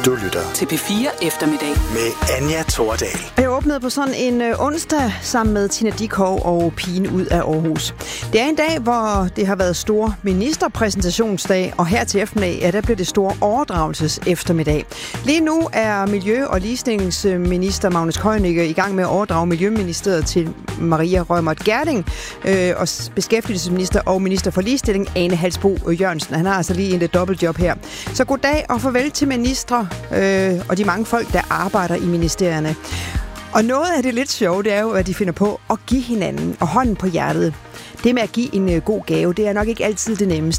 Du lytter til P4 Eftermiddag med Anja Thordal. Jeg åbnede på sådan en onsdag sammen med Tina Dickow og pigen ud af Aarhus. Det er en dag, hvor det har været stor ministerpræsentationsdag, og her til eftermiddag, ja, der blev det store overdragelses eftermiddag. Lige nu er Miljø- og Ligestillingsminister Magnus Heunicke i gang med at overdrage Miljøministeriet til Maria Reumert Gjerding, og beskæftigelsesminister og minister for ligestilling Ane Halsboe Jørgensen. Han har altså lige en dobbeltjob her. Så goddag og farvel til ministre og de mange folk, der arbejder i ministerierne. Og noget af det lidt sjove, det er jo, at de finder på at give hinanden og hånden på hjertet. Det med at give en god gave, det er nok ikke altid det nemmeste.